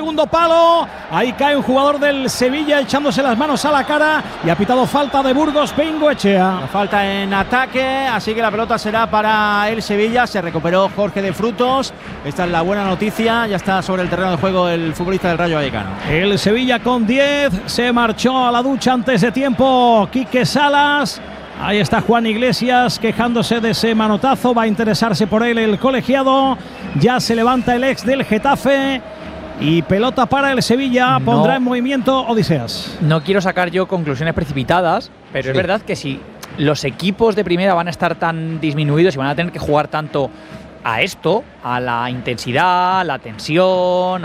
segundo palo. Ahí cae un jugador del Sevilla echándose las manos a la cara y ha pitado falta de Burgos Bengoechea. La falta en ataque, así que la pelota será para el Sevilla. Se recuperó Jorge de Frutos. Esta es la buena noticia. Ya está sobre el terreno de juego el futbolista del Rayo Vallecano. El Sevilla con 10. Se marchó a la ducha antes de tiempo Quique Salas. Ahí está Juan Iglesias quejándose de ese manotazo. Va a interesarse por él el colegiado. Ya se levanta el ex del Getafe. Y pelota para el Sevilla. Pondrá en movimiento Odiseas. No quiero sacar yo conclusiones precipitadas, pero es verdad que si los equipos de primera van a estar tan disminuidos y van a tener que jugar tanto a esto, a la intensidad, a la tensión,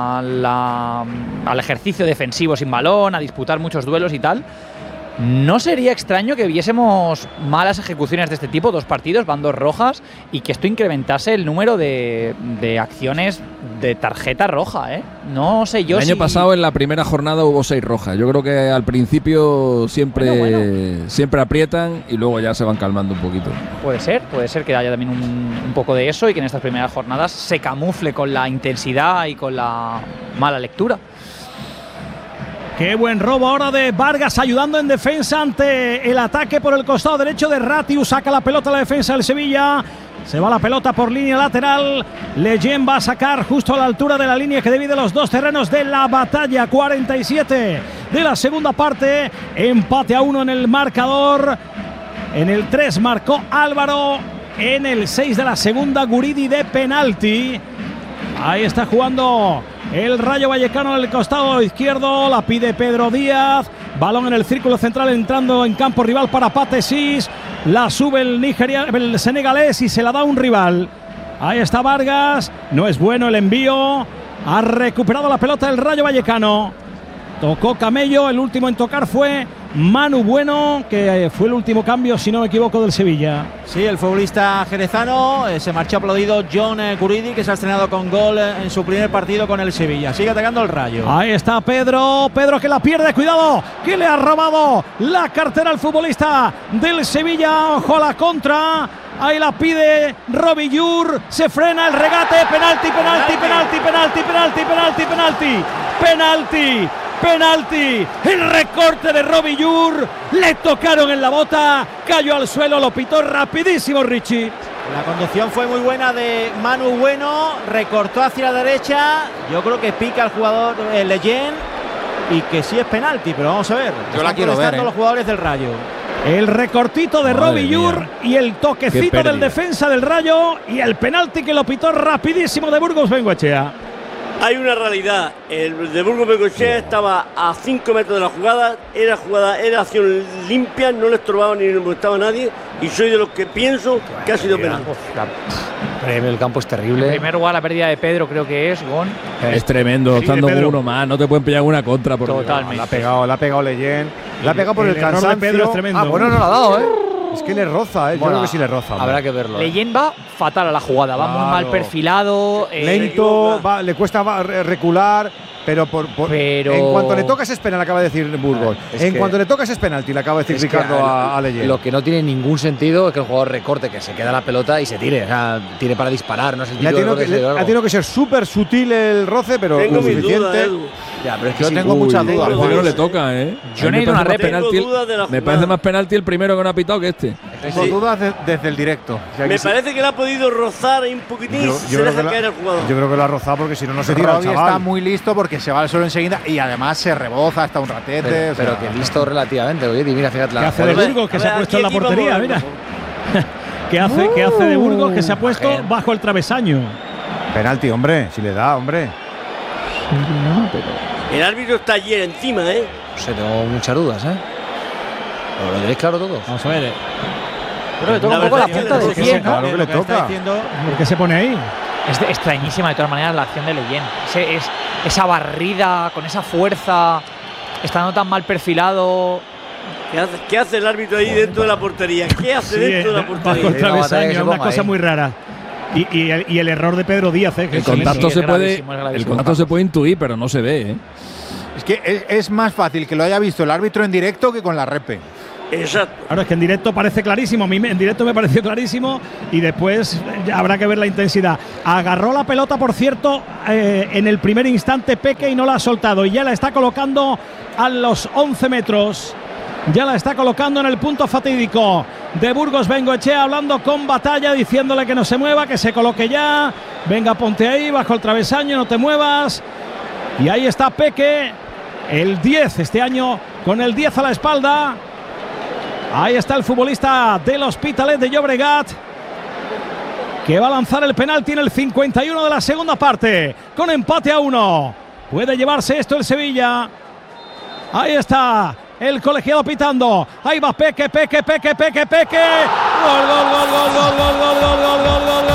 al ejercicio defensivo sin balón, a disputar muchos duelos y tal, no sería extraño que viésemos malas ejecuciones de este tipo, 2 partidos, van 2 rojas, y que esto incrementase el número de acciones de tarjeta roja, ¿eh? No sé yo. El año pasado en la primera jornada hubo 6 rojas. Yo creo que al principio siempre aprietan y luego ya se van calmando un poquito. Puede ser que haya también un poco de eso y que en estas primeras jornadas se camufle con la intensidad y con la mala lectura. Qué buen robo ahora de Vargas, ayudando en defensa ante el ataque por el costado derecho de Ratiu. Saca la pelota a la defensa del Sevilla. Se va la pelota por línea lateral. Leyen va a sacar justo a la altura de la línea que divide los 2 terrenos de la batalla. 47 de la segunda parte. Empate a 1 en el marcador. En el 3 marcó Álvaro. En el 6 de la segunda, Guridi de penalti. Ahí está jugando el Rayo Vallecano en el costado izquierdo. La pide Pedro Díaz. Balón en el círculo central entrando en campo rival para Patesis. La sube el senegalés y se la da un rival. Ahí está Vargas. No es bueno el envío. Ha recuperado la pelota el Rayo Vallecano. Tocó Camello. El último en tocar fue Manu Bueno, que fue el último cambio, si no me equivoco, del Sevilla. Sí, el futbolista jerezano. Se marchó aplaudido John Guridi, que se ha estrenado con gol en su primer partido con el Sevilla. Sigue atacando el Rayo. Ahí está Pedro que la pierde, cuidado, que le ha robado la cartera al futbolista del Sevilla. Ojo a la contra. Ahí la pide Robillur, se frena el regate, penalti, el recorte de Robillur, le tocaron en la bota, cayó al suelo, lo pitó rapidísimo Richie. La conducción fue muy buena de Manu Bueno, recortó hacia la derecha, yo creo que pica al jugador Leyen y que sí es penalti, pero vamos a ver. Yo la quiero ver, los jugadores del Rayo. El recortito de Robillur y el toquecito del defensa del Rayo y el penalti que lo pitó rapidísimo de Burgos Bengoechea. Hay una realidad, el de Burgos Bengoechea estaba a 5 metros de la jugada, era acción limpia, no le estorbaba ni le molestaba a nadie, y soy de los que pienso que ha sido penal. El campo es terrible. En primer lugar, la pérdida de Pedro creo que es Gon. Es tremendo, estando uno más, no te pueden pillar una contra. Totalmente. La ha pegado Leyen, la ha pegado por el cansancio. De Pedro es tremendo. Bueno, no la ha dado, Es que le roza, Yo creo que sí le roza. Habrá que verlo. Leyen va fatal a la jugada, va muy mal perfilado. Lento, le cuesta recular, pero en cuanto le tocas es penal, acaba de decir Burgos. Cuanto le tocas es penalti, le acaba de decir Ricardo a Leyen. Lo que no tiene ningún sentido es que el jugador recorte, que se queda la pelota y se tire. O sea, tire para disparar, no es el típico ha tenido que ser súper sutil el roce, pero tengo lo suficiente. Ya, pero es que yo tengo muchas dudas. El primero le toca, Yo no he ido a una rep. Me parece más penalti el primero que no ha pitado que este. Tengo dudas desde el directo. Me parece que le ha podido rozar ahí un poquitín y se deja caer el jugador. Yo creo que lo ha rozado porque si no, no se tira el chaval. Está muy listo porque se va al suelo enseguida y además se reboza hasta un ratete. Pero que listo relativamente. Oye, mira, fíjate ¿Qué hace de Burgos que se ha puesto en la portería? Mira. ¿Qué hace de Burgos que se ha puesto bajo el travesaño? Penalti, hombre, si le da, hombre. El árbitro está allí encima, No sé, tengo muchas dudas, Pero lo tenéis claro todo. Vamos a ver. Pero le toca un poco la punta del pie, ¿no? Claro que le toca. ¿Por qué se pone ahí? Es extrañísima de todas maneras la acción de Leyen. Esa barrida con esa fuerza, estando tan mal perfilado. ¿Qué hace el árbitro ahí dentro de la portería? ¿Qué hace dentro de la portería? Bajo el travesaño, una cosa muy rara. Y el error de Pedro Díaz, que el contacto se puede intuir, pero no se ve, Es que es más fácil que lo haya visto el árbitro en directo que con la repe. Exacto. Claro, es que en directo parece clarísimo. A mí en directo me pareció clarísimo y después habrá que ver la intensidad. Agarró la pelota, por cierto, en el primer instante Peque y no la ha soltado. Y ya la está colocando a los 11 metros. Ya la está colocando en el punto fatídico de Burgos. Bengoechea hablando con Batalla, diciéndole que no se mueva, que se coloque ya. Venga, ponte ahí, bajo el travesaño, no te muevas. Y ahí está Peque, el 10 este año, con el 10 a la espalda. Ahí está el futbolista del Hospitalet de Llobregat, que va a lanzar el penalti en el 51 de la segunda parte, con empate a 1. Puede llevarse esto el Sevilla. Ahí está el colegiado pitando. Ahí va Peque. Gol, gol, gol, gol, gol, gol, gol, gol, gol, gol, gol,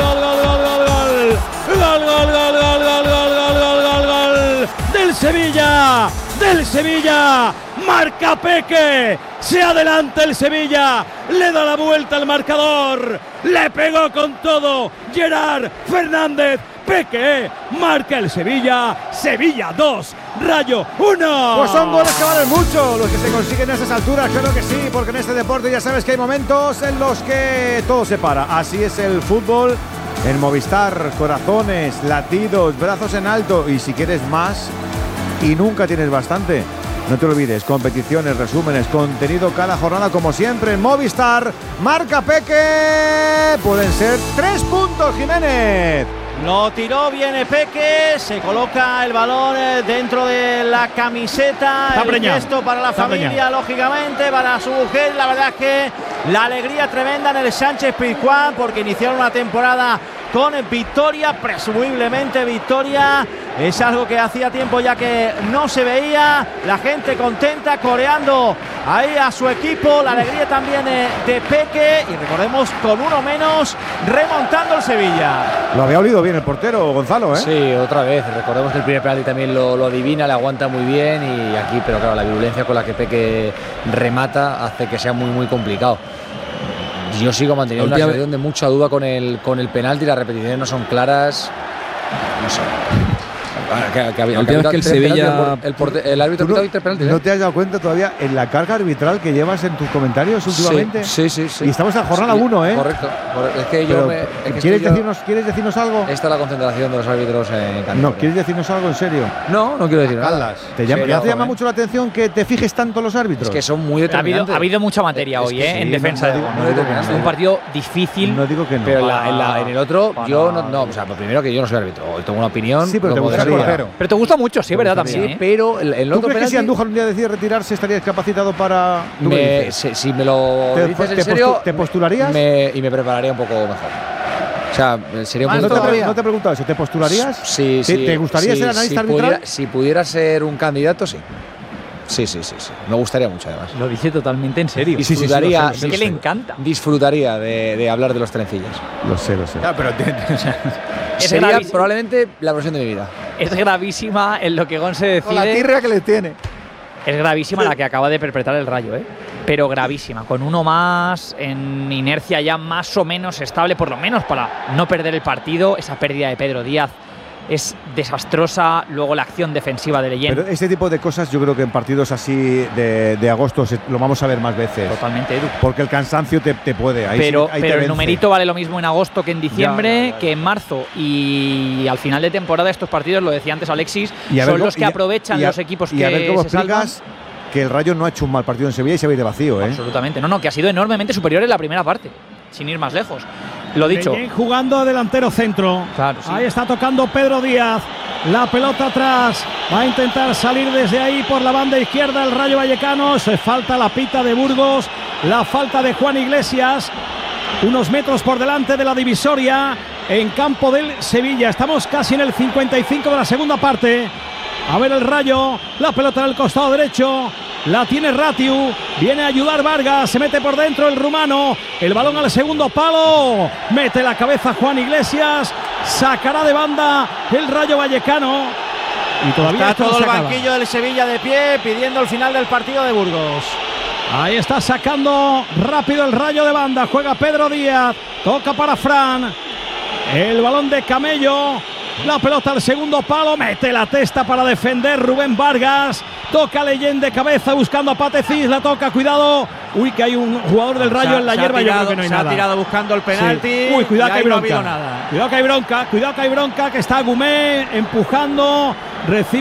gol, gol del Sevilla. Del Sevilla, marca Peque, se adelanta el Sevilla, le da la vuelta al marcador, le pegó con todo Gerard Fernández. Peque marca el Sevilla, Sevilla 2, Rayo 1. Pues son goles que valen mucho los que se consiguen a esas alturas, claro que sí, porque en este deporte ya sabes que hay momentos en los que todo se para. Así es el fútbol en Movistar, corazones, latidos, brazos en alto, y si quieres más y nunca tienes bastante, no te olvides, competiciones, resúmenes, contenido cada jornada como siempre en Movistar. Marca Peque, pueden ser 3 puntos, Jiménez. Lo tiró, viene Peque, se coloca el balón dentro de la camiseta. Está el preñado. gesto para la familia, lógicamente, para su mujer. La verdad es que la alegría tremenda en el Sánchez Pizjuán, porque iniciaron una temporada con victoria, presumiblemente victoria. Es algo que hacía tiempo ya que no se veía. La gente contenta, coreando ahí a su equipo. La alegría también de Peque. Y recordemos, con uno menos, remontando el Sevilla. Lo había olido bien el portero, Gonzalo, ¿eh? Sí, otra vez. Recordemos que el primer penalti también lo adivina, le aguanta muy bien. Y aquí, pero claro, la virulencia con la que Peque remata hace que sea muy, muy complicado. Yo sigo manteniendo una sensación de mucha duda con el penalti. Las repeticiones no son claras. No sé. La última vez que el Sevilla… El árbitro ha pitado penaltis. ¿No te has dado cuenta todavía en la carga arbitral que llevas en tus comentarios últimamente? Sí. Y estamos en jornada 1, ¿eh? Correcto. Es que ¿Quieres decirnos algo? Esta es la concentración de los árbitros en Cantabria. No, ¿quieres decirnos algo en serio? No quiero decir nada. ¿Te llama mucho la atención que te fijes tanto los árbitros? Es que son muy determinantes. Ha habido mucha materia hoy, en defensa de un partido difícil. No digo que no. Pero en el otro, yo no. O sea, primero que yo no soy árbitro. Hoy tengo una opinión. Sí, pero te gustaría. Pero te gusta mucho, sí, verdad, también. Sí, pero el otro ¿Tú crees que si Andújar un día decide retirarse estarías capacitado para… Si me lo dices en serio… ¿Te postularías? Y me prepararía un poco mejor. O sea, sería un poco… No te he preguntado eso. ¿Te postularías? Sí. ¿Te gustaría ser analista arbitral? Si pudiera ser un candidato, sí. Sí. Me gustaría mucho, además. Lo dice totalmente en serio. Disfrutaría, es que le encanta. Disfrutaría de hablar de los trencillos. Lo sé. Ya, pero sería probablemente la versión de mi vida. Es gravísima en lo que Gon se decide. Con la tirria que le tiene. Es gravísima la que acaba de perpetrar el Rayo, pero gravísima. Con uno más, en inercia ya más o menos estable, por lo menos para no perder el partido. Esa pérdida de Pedro Díaz es desastrosa. Luego la acción defensiva de Leyen. Pero este tipo de cosas yo creo que en partidos así de agosto lo vamos a ver más veces. Totalmente, Edu. Porque el cansancio te puede. Ahí pero ahí el numerito vale lo mismo en agosto que en diciembre, que en marzo. Y al final de temporada estos partidos, lo decía antes Alexis, son los que aprovechan los equipos que y a ver cómo se salvan. Que el Rayo no ha hecho un mal partido en Sevilla y se va a ir de vacío, ¿eh? Absolutamente. No, que ha sido enormemente superior en la primera parte, sin ir más lejos. Lo dicho. Leyen jugando delantero centro. Claro, sí. Ahí está tocando Pedro Díaz. La pelota atrás. Va a intentar salir desde ahí por la banda izquierda el Rayo Vallecano. Se falta la pita de Burgos. La falta de Juan Iglesias. Unos metros por delante de la divisoria en campo del Sevilla. Estamos casi en el 55 de la segunda parte. A ver el Rayo. La pelota en el costado derecho. La tiene Ratiu, viene a ayudar Vargas, se mete por dentro el rumano, el balón al segundo palo, mete la cabeza Juan Iglesias, sacará de banda el Rayo Vallecano y todavía está todo el banquillo del Sevilla de pie pidiendo el final del partido de Burgos. Ahí está sacando rápido el Rayo de banda, juega Pedro Díaz, toca para Fran, el balón de Camello. La pelota al segundo palo, mete la testa para defender Rubén Vargas. Toca Leyenda de cabeza buscando a Patecís, la toca, cuidado. Uy, que hay un jugador del Rayo en la hierba, yo creo que no hay nada. Se ha tirado buscando el penalti. Sí. Uy, cuidado que hay bronca. No ha habido nada. Cuidado que hay bronca, que está Gumé empujando, recibe